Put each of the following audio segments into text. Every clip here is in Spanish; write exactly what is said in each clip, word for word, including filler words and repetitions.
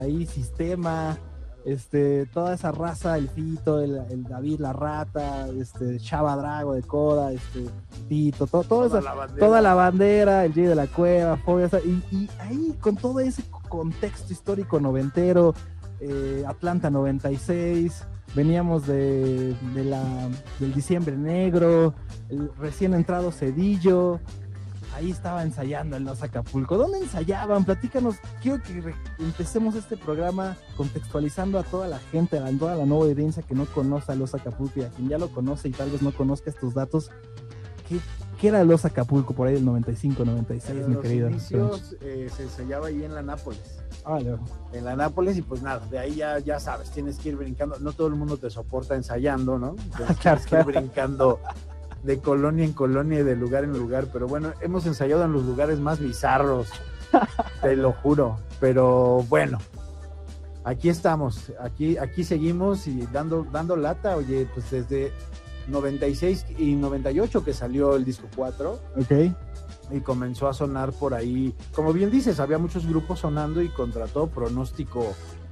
ahí Sistema, este, toda esa raza, el Fito, el, el David la Rata, este, Chava Drago de Coda, este, Tito, todo, todo toda, esa, la bandera. toda la bandera, el G de la Cueva, Fobia, o sea, y, y ahí con todo ese contexto histórico noventero, eh, Atlanta noventa y seis, veníamos de, de la, del Diciembre Negro, el recién entrado Cedillo. Ahí estaba ensayando en Los Acapulco. ¿Dónde ensayaban? Platícanos. Quiero que re- empecemos este programa contextualizando a toda la gente, a toda la nueva audiencia que no conoce a Los Acapulco y a quien ya lo conoce y tal vez no conozca estos datos. ¿Qué, qué era Los Acapulco por ahí del noventa y cinco, noventa y seis, En mi los querido? inicios eh, se ensayaba ahí en la Nápoles. Ah, no. En la Nápoles y pues nada, de ahí ya, ya sabes, tienes que ir brincando. No todo el mundo te soporta ensayando, ¿no? Entonces, Claro, tienes que ir brincando de colonia en colonia y de lugar en lugar, pero bueno, hemos ensayado en los lugares más bizarros, te lo juro, pero bueno, aquí estamos, aquí, aquí seguimos y dando, dando lata, oye, pues desde noventa y seis y noventa y ocho que salió el disco cuatro, Ok. y comenzó a sonar por ahí, como bien dices, había muchos grupos sonando y contra todo pronóstico,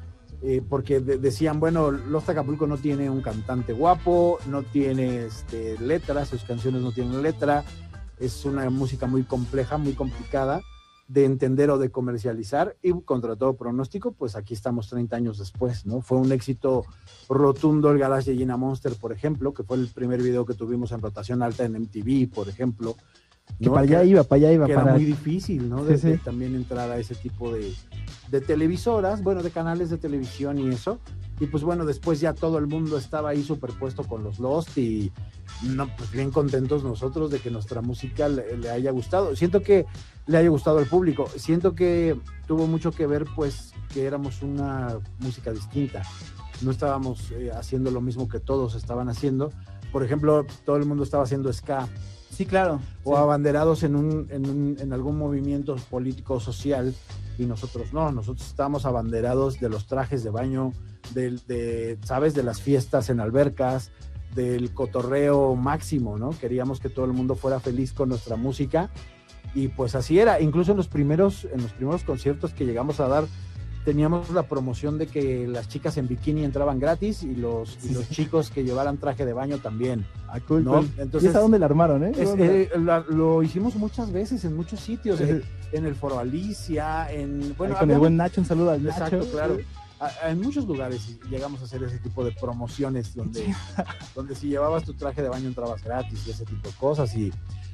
eh, porque de- decían, bueno, Los Acapulco no tiene un cantante guapo, no tiene este, letras, sus canciones no tienen letra, es una música muy compleja, muy complicada de entender o de comercializar, y contra todo pronóstico, pues aquí estamos treinta años después, ¿no? Fue un éxito rotundo el Garage de Gina Monster, por ejemplo, que fue el primer video que tuvimos en rotación alta en M T V, por ejemplo. Que ¿no? para allá Que- iba, para allá iba. que para... era muy difícil, ¿no? Sí, De, sí. de también entrar a ese tipo de, de televisoras, bueno, de canales de televisión y eso. Y pues bueno, después ya todo el mundo estaba ahí superpuesto con los Lost y no, pues bien contentos nosotros de que nuestra música le, le haya gustado. Siento que le haya gustado al público. Siento que tuvo mucho que ver, pues, que éramos una música distinta. No estábamos eh, haciendo lo mismo que todos estaban haciendo. Por ejemplo, todo el mundo estaba haciendo ska. Sí, claro. O Sí. abanderados en, un, en, un, en algún movimiento político o social, y nosotros no, nosotros estábamos abanderados de los trajes de baño, de, de, ¿sabes? De las fiestas en albercas, del cotorreo máximo, ¿no? Queríamos que todo el mundo fuera feliz con nuestra música, y pues así era. Incluso en los primeros, en los primeros conciertos que llegamos a dar, teníamos la promoción de que las chicas en bikini entraban gratis y los, y los chicos que llevaran traje de baño también. Ah, cool, ¿no? cool. Entonces, ¿Y esa dónde la armaron, eh? es, ¿Dónde? eh, la, lo hicimos muchas veces en muchos sitios, eh, en el Foro Alicia, en bueno, Ahí con el había- buen Nacho, un saludo al Nacho. exacto, claro. A- a- en muchos lugares llegamos a hacer ese tipo de promociones donde, donde si llevabas tu traje de baño entrabas gratis y ese tipo de cosas. Y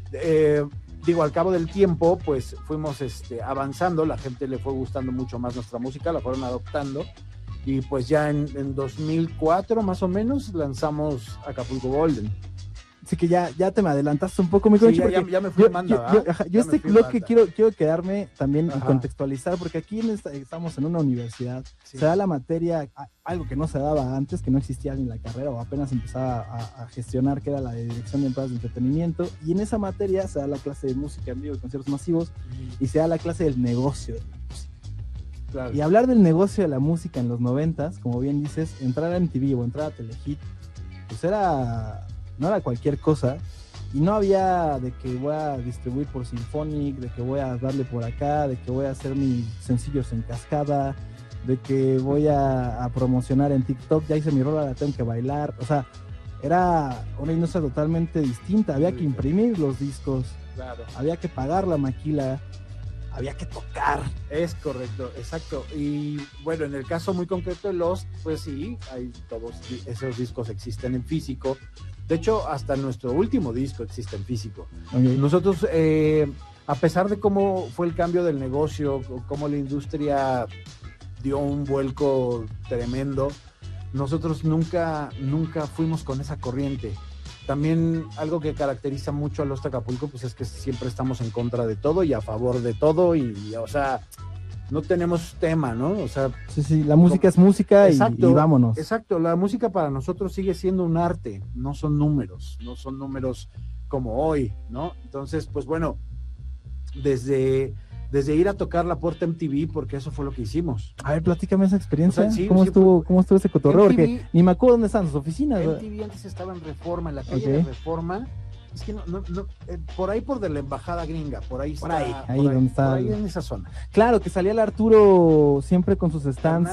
eh, digo, al cabo del tiempo, pues fuimos este, avanzando, la gente le fue gustando mucho más nuestra música, la fueron adoptando. Y pues ya en, en dos mil cuatro más o menos lanzamos Acapulco Golden. Así que ya, ya te me adelantaste un poco, mi Sí, Conchi, ya, porque ya- ya me fui yo, en banda, yo, ¿verdad? yo, ajá, yo Ya este me fui en bloque banda. quiero, quiero quedarme también y Ajá. contextualizar, porque aquí en esta- estamos en una universidad, Sí. se da la materia, a- algo que no se daba antes, que no existía ni la carrera o apenas empezaba a, a gestionar, que era la de dirección de empresas de entretenimiento, y en esa materia se da la clase de música en vivo y conciertos masivos, y se da la clase del negocio de la música. Claro. Y hablar del negocio de la música en los noventas, como bien dices, entrar a M T V o entrar a Telehit, pues era, no era cualquier cosa, y no había de que voy a distribuir por Symphonic, de que voy a darle por acá, de que voy a hacer mis sencillos en cascada, de que voy a, a promocionar en TikTok, ya hice mi rola, la tengo que bailar, o sea, era una industria totalmente distinta, había que imprimir los discos, Claro. había que pagar la maquila, había que tocar. Es correcto, exacto. Y bueno, en el caso muy concreto de Lost, pues sí, hay todos esos discos existen en físico. De hecho, hasta nuestro último disco existe en físico. Okay. Nosotros, eh, a pesar de cómo fue el cambio del negocio, cómo la industria dio un vuelco tremendo, nosotros nunca, nunca fuimos con esa corriente. También algo que caracteriza mucho a Los Acapulco, pues es que siempre estamos en contra de todo y a favor de todo, y, o sea, no tenemos tema, ¿no? O sea, Sí, sí, la música es música y, exacto, y vámonos. Exacto, la música para nosotros sigue siendo un arte, no son números, no son números como hoy, ¿no? Entonces, pues bueno, desde, desde ir a tocar la puerta M T V, porque eso fue lo que hicimos. A ver, platícame esa experiencia. O sea, sí, ¿Cómo, siempre- estuvo, ¿Cómo estuvo ese cotorreo? M T V Porque ni me acuerdo dónde están sus oficinas. M ¿verdad? T V antes estaba en Reforma, en la calle Ok. de Reforma, Es que no, no, no eh, por ahí por de la embajada gringa, por ahí Por está, ahí, por ahí donde está por ahí el- en esa zona. Claro, que salía el Arturo siempre con sus stands